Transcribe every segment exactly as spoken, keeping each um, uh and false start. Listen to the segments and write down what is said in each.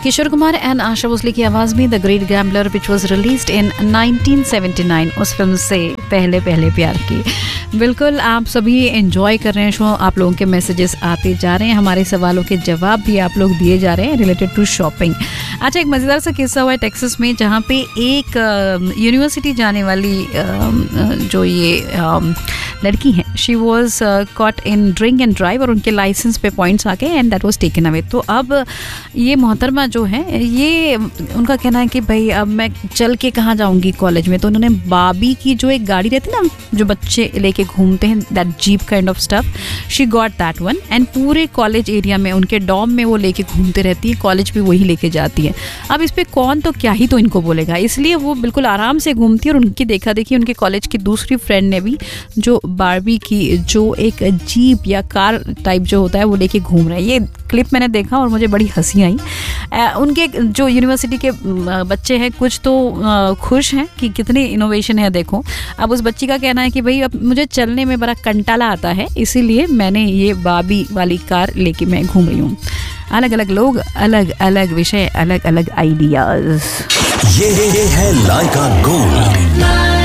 Kishore Kumar and Asha Bhosle की आवाज में the great gambler which was released in nineteen seventy nine, उस फिल्म से पहले पहले प्यार की। बिल्कुल, आप सभी एंजॉय कर रहे हैं शो, आप लोगों के मैसेजेस आते जा रहे हैं, हमारे सवालों के जवाब भी आप लोग दिए जा रहे हैं रिलेटेड टू शॉपिंग। अच्छा, एक मज़ेदार सा किस्सा हुआ है टेक्सास में, जहाँ पे एक यूनिवर्सिटी जाने वाली जो ये लड़की है, she was caught in drink and drive और उनके लाइसेंस पे पॉइंट्स आ गए and that was taken away. तो अब ये मोहतरमा जो है, ये उनका कहना है कि भाई अब मैं चल के कहाँ जाऊँगी कॉलेज में, तो उन्होंने बाबी की जो एक गाड़ी रहती है ना जो बच्चे लेके घूमते हैं, that jeep kind of stuff, she got that one and पूरे कॉलेज एरिया में उनके डॉम में वो लेके घूमते रहती है, कॉलेज भी वही लेके जाती है। अब इस पर कौन तो क्या ही तो इनको बोलेगा, इसलिए वो बिल्कुल आराम से घूमती है। और उनकी देखा देखी उनके कॉलेज की दूसरी फ्रेंड ने भी जो बारबी की जो एक जीप या कार टाइप जो होता है वो लेके घूम रहे हैं। ये क्लिप मैंने देखा और मुझे बड़ी हंसी आई। उनके जो यूनिवर्सिटी के बच्चे हैं कुछ तो खुश हैं कि कितनी इनोवेशन है देखो। अब उस बच्ची का कहना है कि भाई अब मुझे चलने में बड़ा कंटाला आता है, इसीलिए मैंने ये बाबी वाली कार लेके मैं घूम रही हूँ। अलग अलग लोग, अलग अलग विषय, अलग अलग आइडियाज। ये है लाइका गोल्ड।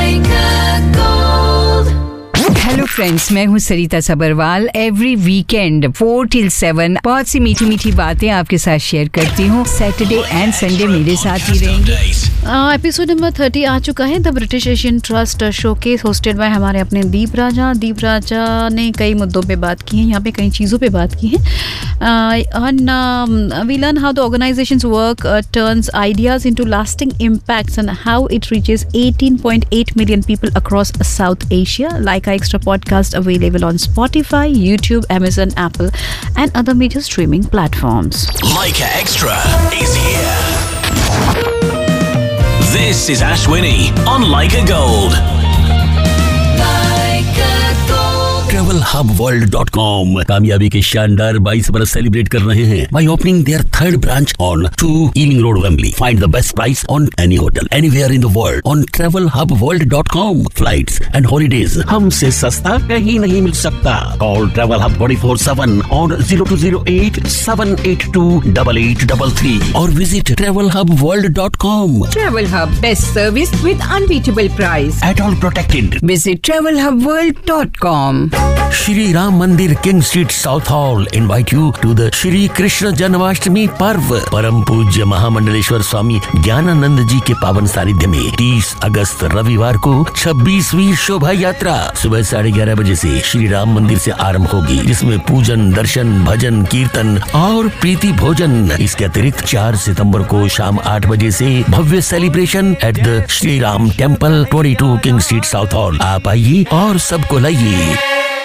हेलो फ्रेंड्स, मैं हूँ सरिता Sabharwal. Every weekend four till seven बहुत सी मीठी मीठी बातें आपके साथ शेयर करती हूँ। सैटरडे एंड संडे मेरे साथ ही रहेंगे। एपिसोड नंबर थर्टी आ चुका है, the British Asian trust showcase hosted by हमारे अपने दीप राजा। दीप राजा ने कई मुद्दों पे बात की है, यहाँ पे कई चीज़ों पे बात की है। We learn how the organisations work turns ideas into lasting impacts and how it reaches eighteen point eight million people across south Asia. Like uh extra podcast available on Spotify, YouTube, Amazon, Apple and other major streaming platforms. Laika Extra is here. This is Ashwini on Laika Gold. Travel hub world dot com कामयाबी के शानदार बाईस बरस celebrate कर रहे हैं by opening their third branch on to Ealing Road, Wembley. Find the best price on any hotel anywhere in the world on travel hub world dot com. Flights and holidays हमसे सस्ता कहीं नहीं मिल सकता. Call Travel Hub twenty four seven on zero two zero eight seven eight two eight eight three three or visit travel hub world dot com. Travel Hub, best service with unbeatable price. At all protected. Visit travel hub world dot com. Shri Ram मंदिर king street south hall invite you to the Shri Krishna Janmashtami पर्व। परम पूज्य महामंडलेश्वर स्वामी ज्ञानानंद जी के पावन सानिध्य में तीस अगस्त रविवार को छब्बीसवीं शोभा यात्रा सुबह साढ़े ग्यारह बजे से श्री राम मंदिर से आरंभ होगी, जिसमें पूजन, दर्शन, भजन, कीर्तन और प्रीति भोजन। इसके अतिरिक्त चार सितंबर को शाम आठ बजे से भव्य celebration at the Shri Ram temple twenty two king street south hall. आप आइए और सबको लाइए।